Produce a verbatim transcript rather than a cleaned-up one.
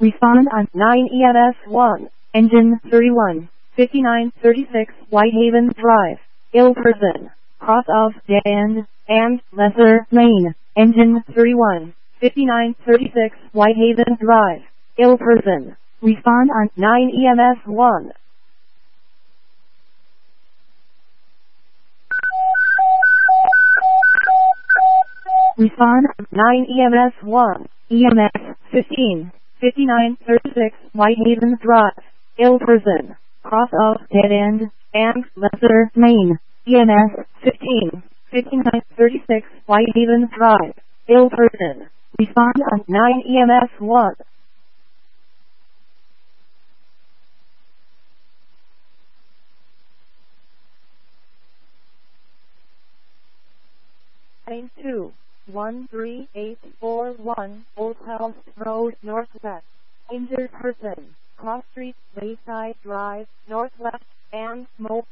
Respond on nine E M S one. Engine thirty-one, fifty-nine thirty-six Whitehaven Drive, Ilperson, cross of dead end, and Lesser Lane. Engine thirty-one, fifty-nine thirty-six Whitehaven Drive, Ilperson. Respond on nine E M S one. Respond nine E M S one. E M S fifteen, fifty-nine thirty-six Whitehaven Drive, Ilperson, cross of dead end, and Lesser Lane. E M S fifteen, fifty-nine thirty-six Whitehaven Drive, Ilperson. Respond on nine E M S one. Nine two one three eight four one Old House Road Northwest. Injured person. Cross Street, Wayside Drive, Northwest, and Smoke